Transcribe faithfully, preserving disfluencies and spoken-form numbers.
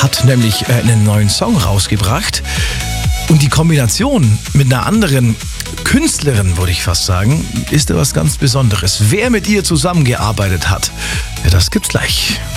hat nämlich äh, einen neuen Song rausgebracht. Und die Kombination mit einer anderen Künstlerin, würde ich fast sagen, ist etwas ganz Besonderes. Wer mit ihr zusammengearbeitet hat, ja, das gibt's gleich.